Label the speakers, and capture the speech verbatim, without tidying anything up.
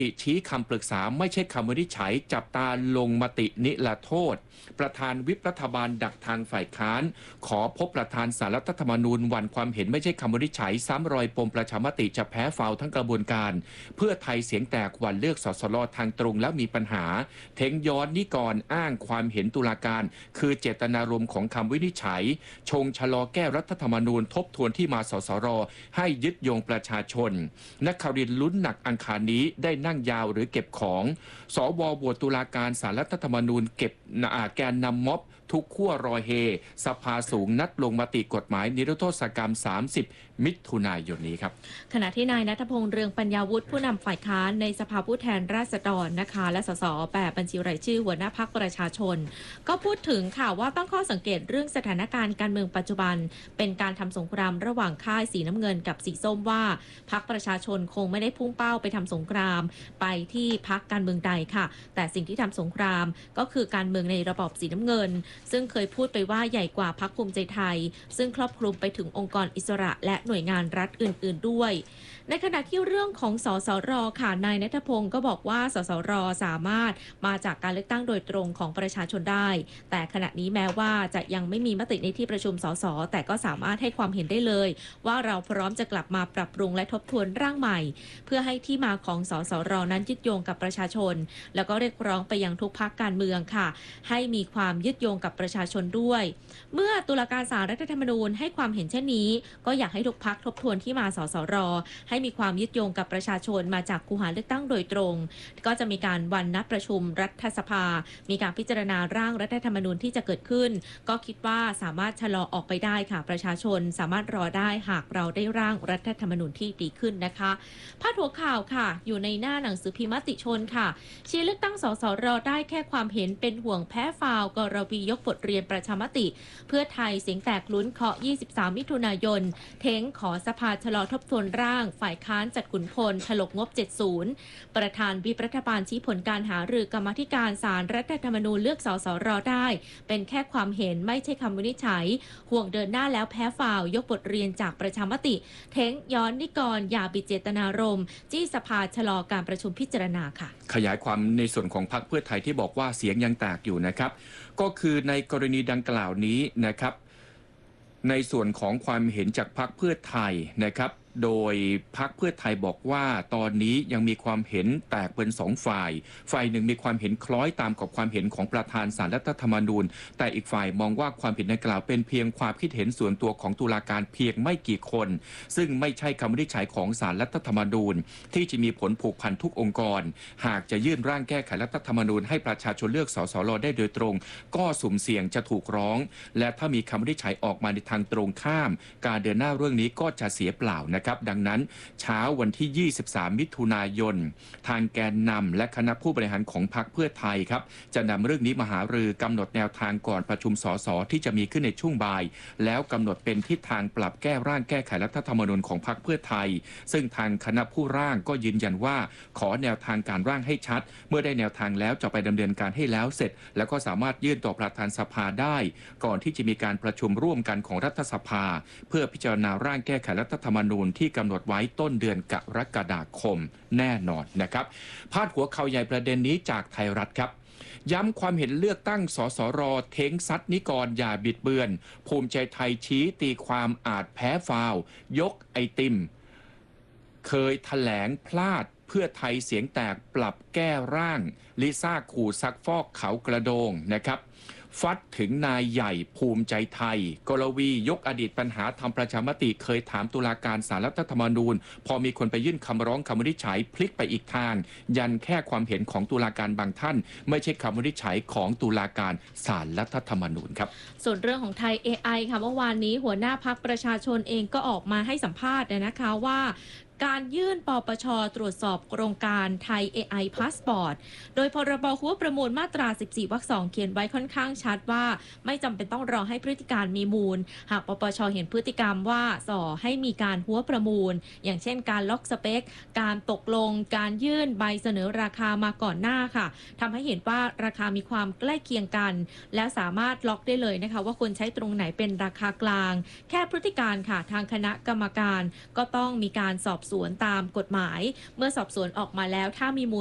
Speaker 1: ชี้คำปรึกษาไม่ใช่คำวินิจฉัยจับตาลงมตินิรโทษประธานวิปรัฐบาลดักทางฝ่ายค้านขอพบประธานศาลรัฐธรรมนูญวันความเห็นไม่ใช่คำวินิจฉัยซ้ำรอยปมประชามติจะแพ้ฟาวทั้งกระบวนการเพื่อไทยเสียงแตกวันเลือกสสรทางตรงแล้วมีปัญหาเทงย้อนนิกรอ้างความเห็นตุลาการคือเจตนารมณ์ของคำวินิจฉัยชงชะลอแก้รัฐธรรมนูญทบทวนที่มาสสรให้ยึดโยงประชาชนนักข่าวดินลุ้นหนักอังคารนี้ได้นั่งยาวหรือเก็บของสวโหวตตุลาการศาลรัฐธรรมนูญเก็บแกนนำม็อบทุกขั้วรอเฮสภาสูงนัดลงมติกฎหมายนิรโทษกรรมสามสิบมิถุนายนนี้ครับ
Speaker 2: ขณะที่นายณัฐพงษ์เรืองปัญญาวุฒิผู้นำฝ่ายค้านในสภาผู้แทนราษฎรนะคะและสสแบบบัญชีรายชื่อหัวหน้าพรรคประชาชนก็พูดถึงค่ะว่าตั้งข้อสังเกตเรื่องสถานการณ์การเมืองปัจจุบันเป็นการทำสงครามระหว่างค่ายสีน้ำเงินกับสีส้มว่าพรรคประชาชนคงไม่ได้พุ่งเป้าไปทำสงครามไปที่พรรคการเมืองใดค่ะแต่สิ่งที่ทำสงครามก็คือการเมืองในระบอบสีน้ำเงินซึ่งเคยพูดไปว่าใหญ่กว่าพรรคภูมิใจไทยซึ่งครอบคลุมไปถึงองค์กรอิสระและหน่วยงานรัฐอื่นๆด้วยในขณะที่เรื่องของสสรค่ะนายณัฐพงศ์ก็บอกว่าสสรสามารถมาจากการเลือกตั้งโดยตรงของประชาชนได้แต่ขณะนี้แม้ว่าจะยังไม่มีมติในที่ประชุมสสแต่ก็สามารถให้ความเห็นได้เลยว่าเราพร้อมจะกลับมาปรับปรุงและทบทวนร่างใหม่เพื่อให้ที่มาของสสรนั้นยึดโยงกับประชาชนแล้วก็เรียกร้องไปยังทุกพรรคการเมืองค่ะให้มีความยึดโยงกับประชาชนด้วยเมื่อตุลาการศาลรัฐธรรมนูญให้ความเห็นเช่นนี้ก็อยากให้ทุกพรรคทบทวนที่มาสสรให้มีความยึดโยงกับประชาชนมาจากคูหาเลือกตั้งโดยตรงก็จะมีการวันนัดประชุมรัฐสภามีการพิจารณาร่างรัฐธรรมนูญที่จะเกิดขึ้นก็คิดว่าสามารถชะลอออกไปได้ค่ะประชาชนสามารถรอได้หากเราได้ร่างรัฐธรรมนูญที่ดีขึ้นนะคะพาดหัวข่าวค่ะอยู่ในหน้าหนังสือพิมพ์มติชนค่ะชี้เลือกตั้งสสรได้แค่ความเห็นเป็นห่วงแพ้ฟาวกรวียกบทเรียนประชามติเพื่อไทยเสียงแตกลุ้นเคาะยี่สิบสามมิถุนายนเท้งขอสภาชะลอทบทวนร่างฝ่ายค้านจัดขุนพลถลกงบเจ็ดสิบประธานวิปรัฐบาลชี้ผลการหารือกรรมาธิการศาลรัฐธรรมนูญเลือกสสรได้เป็นแค่ความเห็นไม่ใช่คำวินิจฉัยห่วงเดินหน้าแล้วแพ้ฟาวยกบทเรียนจากประชามติเท้งย้อนนิกรอย่าบิดเจตนารมณ์จี้สภาชะลอการประชุมพิจารณาค่ะ
Speaker 1: ขยายความในส่วนของพรรคเพื่อไทยที่บอกว่าเสียงยังแตกอยู่นะครับก็คือในกรณีดังกล่าวนี้นะครับในส่วนของความเห็นจากพรรคเพื่อไทยนะครับโดยพรรคเพื่อไทยบอกว่าตอนนี้ยังมีความเห็นแตกเป็นสองฝ่ายฝ่ายหนึ่งมีความเห็นคล้อยตามกับความเห็นของประธานศาลรัฐธรรมนูญแต่อีกฝ่ายมองว่าความเห็นดังกล่าวเป็นเพียงความคิดเห็นส่วนตัวของตุลาการเพียงไม่กี่คนซึ่งไม่ใช่คำวินิจฉัยของศาลรัฐธรรมนูญที่จะมีผลผูกพันทุกองค์กรหากจะยื่นร่างแก้ไขรัฐธรรมนูญให้ประชาชนเลือกสสรได้โดยตรงก็สุ่มเสี่ยงจะถูกร้องและถ้ามีคำวินิจฉัยออกมาในทางตรงข้ามการเดินหน้าเรื่องนี้ก็จะเสียเปล่านะครับดังนั้นเช้าวันที่ยี่สิบสามมิถุนายนทางแกนนำและคณะผู้บริหารของพรรคเพื่อไทยครับจะนำเรื่องนี้มาหารือกำหนดแนวทางก่อนประชุมสสที่จะมีขึ้นในช่วงบ่ายแล้วกำหนดเป็นทิศทางปรับแก้ร่างแก้ไขรัฐธรรมนูญของพรรคเพื่อไทยซึ่งทางคณะผู้ร่างก็ยืนยันว่าขอแนวทางการร่างให้ชัดเมื่อได้แนวทางแล้วจะไปดำเนินการให้แล้วเสร็จแล้วก็สามารถยื่นต่อประธานสภาได้ก่อนที่จะมีการประชุมร่วมกันของรัฐสภาเพื่อพิจารณาร่างแก้ไขรัฐธรรมนูญที่กำหนดไว้ต้นเดือนกรกฎาคมแน่นอนนะครับพาดหัวข่าวใหญ่ประเด็นนี้จากไทยรัฐครับย้ำความเห็นเลือกตั้งสสรเท้งซัดนิกรอย่าบิดเบือนภูมิใจไทยชี้ตีความอาจแพ้ฟาวยกไอติมเคยแถลงพลาดเพื่อไทยเสียงแตกปรับแก้ร่างลิซ่าขู่ซักฟอกเขากระโดงนะครับฟัดถึงนายใหญ่ภูมิใจไทยกรวียกอดีตปัญหาทำประชามติเคยถามตุลาการศาลรัฐธรรมนูญพอมีคนไปยื่นคำร้องคำวินิจฉัยพลิกไปอีกทางยันแค่ความเห็นของตุลาการบางท่านไม่ใช่คำวินิจฉัยของตุลาการศาลรัฐธรรมนูญครับ
Speaker 2: ส่วนเรื่องของไทย เอ ไอ ค่ะเมื่อวานนี้หัวหน้าพรรคประชาชนเองก็ออกมาให้สัมภาษณ์นะคะว่าการยื่นปปช.ตรวจสอบโครงการไทย เอ ไอ พาสปอร์ตโดยพรบหัวประมูลมาตราสิบสี่วรรคสองเขียนไว้ค่อนข้างชัดว่าไม่จำเป็นต้องรอให้พฤติการมีมูลหากปปช.เห็นพฤติกรรมว่าส่อให้มีการหัวประมูลอย่างเช่นการล็อกสเปคการตกลงการยื่นใบเสนอราคามาก่อนหน้าค่ะทำให้เห็นว่าราคามีความใกล้เคียงกันและสามารถล็อกได้เลยนะคะว่าควรใช้ตรงไหนเป็นราคากลางแค่พฤติการค่ะทางคณะกรรมการก็ต้องมีการสอบสสวนตามกฎหมาย เมื่อสอบสวนออกมาแล้วถ้ามีมูล